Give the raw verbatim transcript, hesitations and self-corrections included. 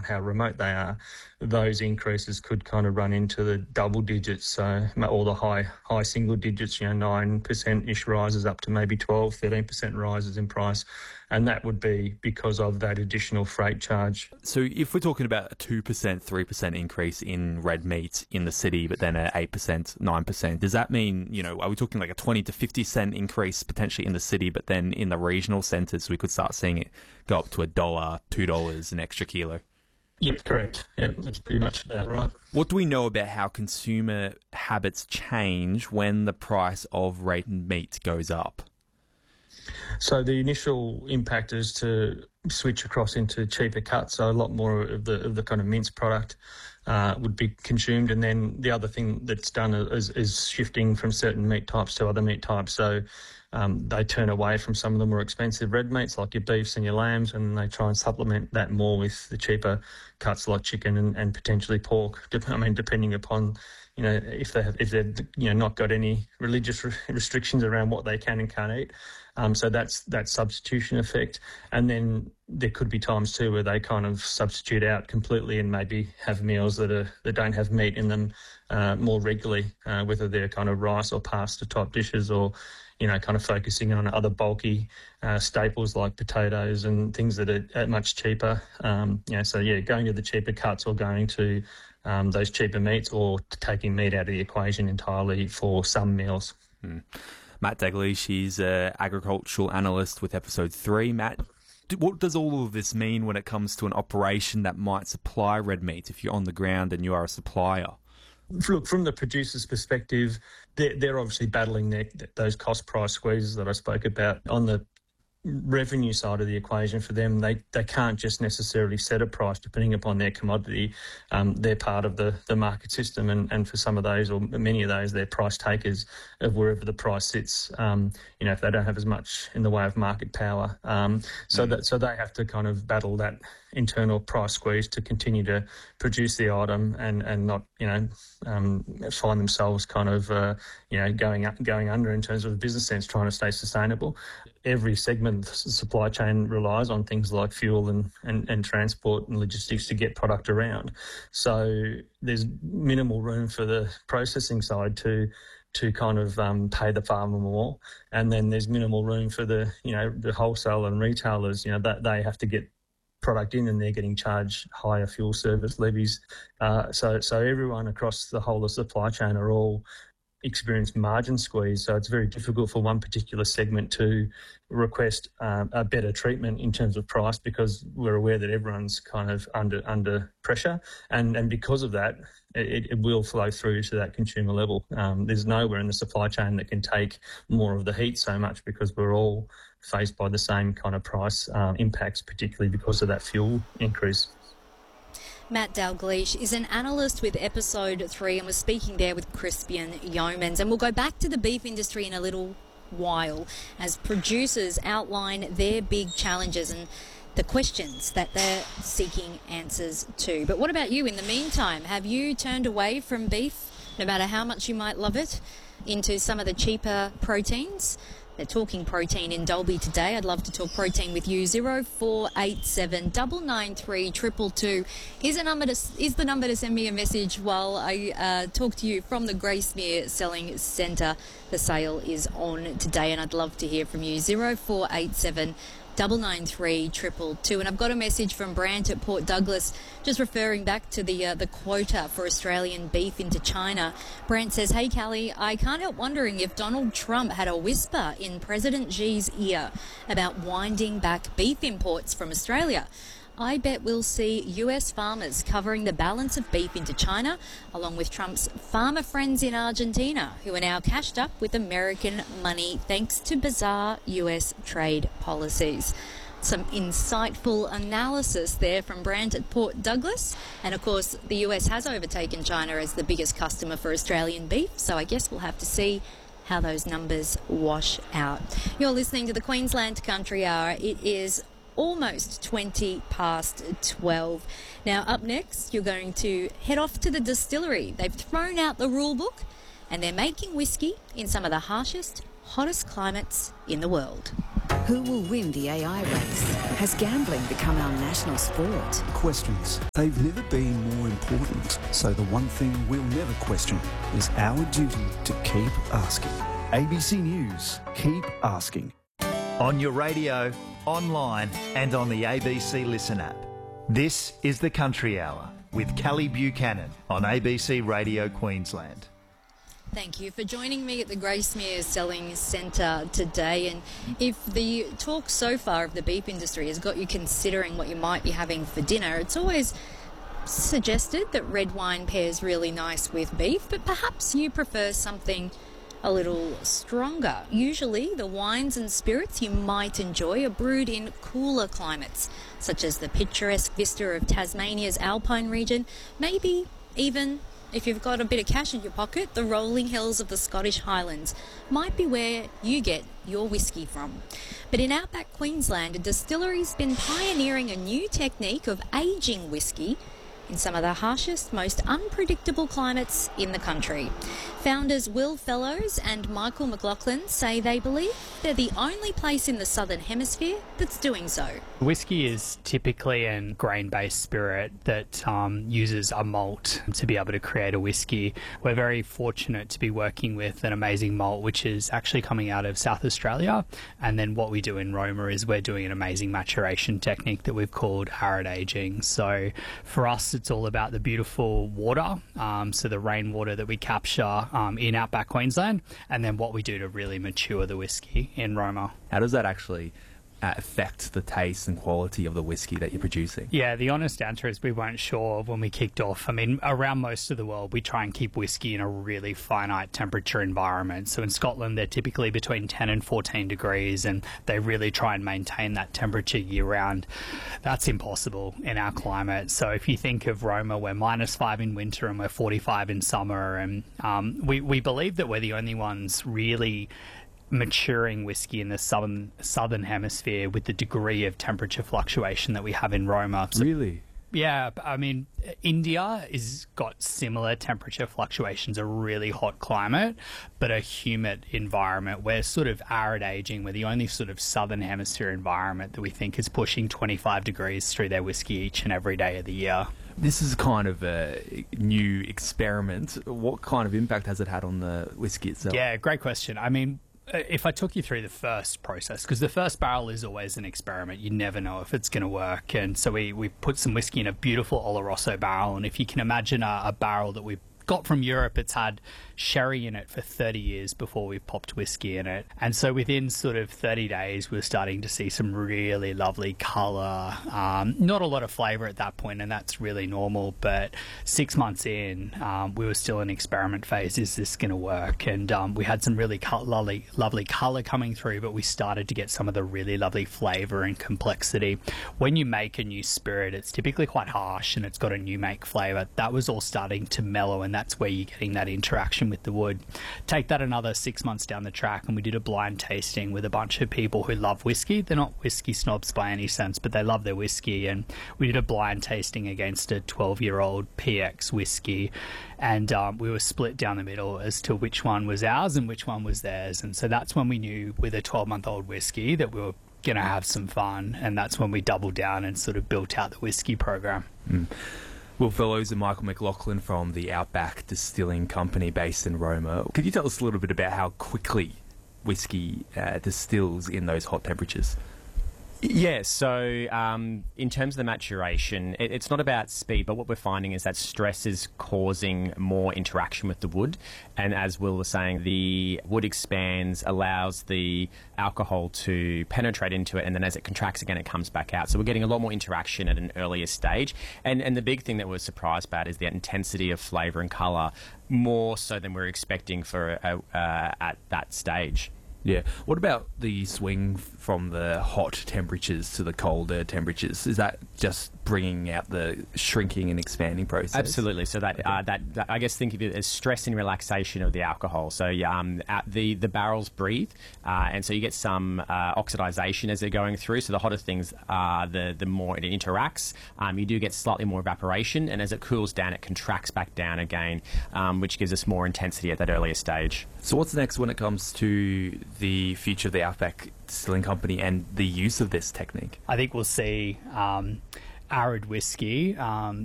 how remote they are, those increases could kind of run into the double digits, so or the high high single digits, you know, nine percent-ish rises up to maybe twelve, thirteen percent rises in price. And that would be because of that additional freight charge. So if we're talking about a two percent, three percent increase in red meat in the city, but then an eight percent, nine percent, does that mean, you know, are we talking like a twenty to fifty cent increase potentially in the city, but then in the regional centres we could start seeing it go up to a dollar, two dollars an extra kilo? Yep, correct. Yep, that's pretty much about right. What do we know about how consumer habits change when the price of red meat goes up? So the initial impact is to switch across into cheaper cuts, so a lot more of the of the kind of minced product uh, would be consumed. And then the other thing that's done is, is shifting from certain meat types to other meat types. So um, they turn away from some of the more expensive red meats like your beefs and your lambs, and they try and supplement that more with the cheaper cuts like chicken and, and potentially pork. I mean, depending upon, you know, if they have, if they've, you know, not got any religious re- restrictions around what they can and can't eat. Um, so that's that substitution effect. And then there could be times too where they kind of substitute out completely and maybe have meals that are that don't have meat in them uh, more regularly, uh, whether they're kind of rice or pasta type dishes, or, you know, kind of focusing on other bulky uh, staples like potatoes and things that are, are much cheaper. Um, you know, so yeah, going to the cheaper cuts or going to um, those cheaper meats, or taking meat out of the equation entirely for some meals. Hmm. Matt Daglish, he's an agricultural analyst with Episode three. Matt, what does all of this mean when it comes to an operation that might supply red meat if you're on the ground and you are a supplier? Look, from the producer's perspective, they're, they're obviously battling their, those cost price squeezes that I spoke about. On the revenue side of the equation for them, they, they can't just necessarily set a price depending upon their commodity. Um, they're part of the, the market system, and, and for some of those, or many of those, they're price takers of wherever the price sits, um, you know, if they don't have as much in the way of market power. Um, so mm. that so they have to kind of battle that internal price squeeze to continue to produce the item and, and not, you know, um, find themselves kind of, uh, you know, going up, going under in terms of a business sense, trying to stay sustainable. Every segment of the supply chain relies on things like fuel and, and, and transport and logistics to get product around. So there's minimal room for the processing side to to kind of um, pay the farmer more. And then there's minimal room for the, you know, the wholesale and retailers, you know, that they have to get product in and they're getting charged higher fuel service levies. Uh, so so everyone across the whole of the supply chain are all experience margin squeeze. So it's very difficult for one particular segment to request um, a better treatment in terms of price, because we're aware that everyone's kind of under under pressure. And, and because of that, it, it will flow through to that consumer level. Um, there's nowhere in the supply chain that can take more of the heat so much, because we're all faced by the same kind of price uh, impacts, particularly because of that fuel increase. Matt Dalgleish is an analyst with Episode three, and we're speaking there with Crispian Yeomans. And we'll go back to the beef industry in a little while as producers outline their big challenges and the questions that they're seeking answers to. But what about you in the meantime? Have you turned away from beef, no matter how much you might love it, into some of the cheaper proteins? They're talking protein in Dalby today. I'd love to talk protein with you. zero four eight seven nine nine three two two two is, a number to, is the number to send me a message while I uh, talk to you from the Gracemere Selling Centre. The sale is on today, and I'd love to hear from you. zero four eight seven nine nine three two two two. And I've got a message from Brant at Port Douglas, just referring back to the uh, the quota for Australian beef into China. Brant says, "Hey Callie, I can't help wondering if Donald Trump had a whisper in President Xi's ear about winding back beef imports from Australia. I bet we'll see U S farmers covering the balance of beef into China, along with Trump's farmer friends in Argentina, who are now cashed up with American money thanks to bizarre U S trade policies." Some insightful analysis there from Brant at Port Douglas. And of course, the U S has overtaken China as the biggest customer for Australian beef, so I guess we'll have to see how those numbers wash out. You're listening to the Queensland Country Hour. It is almost twenty past twelve. Now, up next, you're going to head off to the distillery. They've thrown out the rule book and they're making whiskey in some of the harshest, hottest climates in the world. Who will win the A I race? Has gambling become our national sport? Questions. They've never been more important. So the one thing we'll never question is our duty to keep asking. A B C News. Keep asking. On your radio, online and on the A B C Listen app. This is the Country Hour with Kelly Buchanan on A B C Radio Queensland. Thank you for joining me at the Gracemere Selling Centre today. And if the talk so far of the beef industry has got you considering what you might be having for dinner, it's always suggested that red wine pairs really nice with beef, but perhaps you prefer something a little stronger. Usually the wines and spirits you might enjoy are brewed in cooler climates, such as the picturesque vista of Tasmania's Alpine region, maybe even, if you've got a bit of cash in your pocket, the rolling hills of the Scottish Highlands might be where you get your whiskey from. But in outback Queensland, a distillery's been pioneering a new technique of aging whiskey in some of the harshest, most unpredictable climates in the country. Founders Will Fellows and Michael McLaughlin say they believe they're the only place in the Southern Hemisphere that's doing so. Whiskey is typically a grain-based spirit that um, uses a malt to be able to create a whiskey. We're very fortunate to be working with an amazing malt which is actually coming out of South Australia, and then what we do in Roma is we're doing an amazing maturation technique that we've called arid aging. So for us it's all about the beautiful water, um, so the rainwater that we capture um, in outback Queensland, and then what we do to really mature the whiskey in Roma. How does that actually uh, affect the taste and quality of the whiskey that you're producing? Yeah, the honest answer is we weren't sure when we kicked off. I mean, around most of the world, we try and keep whiskey in a really finite temperature environment. So in Scotland, they're typically between ten and fourteen degrees, and they really try and maintain that temperature year-round. That's impossible in our climate. So if you think of Roma, we're minus five in winter and we're forty-five in summer. And um, we, we believe that we're the only ones really maturing whiskey in the southern southern hemisphere with the degree of temperature fluctuation that we have in Roma. So, really? Yeah, I mean, India has got similar temperature fluctuations, a really hot climate, but a humid environment. We're sort of arid aging. We're the only sort of southern hemisphere environment that we think is pushing twenty-five degrees through their whiskey each and every day of the year. This is kind of a new experiment. What kind of impact has it had on the whiskey itself? Yeah, great question. I mean, if I took you through the first process, because the first barrel is always an experiment, you never know if it's going to work. And so we, we put some whiskey in a beautiful Oloroso barrel. And if you can imagine a, a barrel that we got from Europe, it's had sherry in it for thirty years before we popped whiskey in it. And so within sort of thirty days, we were starting to see some really lovely colour. Um, not a lot of flavour at that point, and that's really normal. But six months in, um, we were still in experiment phase. Is this going to work? And um, we had some really co- lovely, lovely colour coming through, but we started to get some of the really lovely flavour and complexity. When you make a new spirit, it's typically quite harsh and it's got a new make flavour. That was all starting to mellow, and that's where you're getting that interaction with the wood. Take that another six months down the track, and we did a blind tasting with a bunch of people who love whiskey. They're not whiskey snobs by any sense, but they love their whiskey, and we did a blind tasting against a twelve-year-old P X whiskey, and um, we were split down the middle as to which one was ours and which one was theirs. And so that's when we knew with a twelve-month-old whiskey that we were going to have some fun, and that's when we doubled down and sort of built out the whiskey program. Mm. Will Fellows and Michael McLaughlin from the Outback Distilling Company based in Roma. Could you tell us a little bit about how quickly whiskey uh, distills in those hot temperatures? Yeah, so um, in terms of the maturation, it, it's not about speed, but what we're finding is that stress is causing more interaction with the wood. And as Will was saying, the wood expands, allows the alcohol to penetrate into it, and then as it contracts again, it comes back out. So we're getting a lot more interaction at an earlier stage. And, and the big thing that we're surprised about is the intensity of flavour and colour, more so than we're expecting for uh, uh, at that stage. Yeah. What about the swing from the hot temperatures to the colder temperatures? Is that just bringing out the shrinking and expanding process. Absolutely. So that, okay. uh, that, that I guess think of it as stress and relaxation of the alcohol. So um, the the barrels breathe, uh, and so you get some uh, oxidization as they're going through. So the hotter things are the the more it interacts. Um, you do get slightly more evaporation, and as it cools down, it contracts back down again, um, which gives us more intensity at that earlier stage. So what's next when it comes to the future of the Outback Distilling Company and the use of this technique? I think we'll see um, arid whiskey um,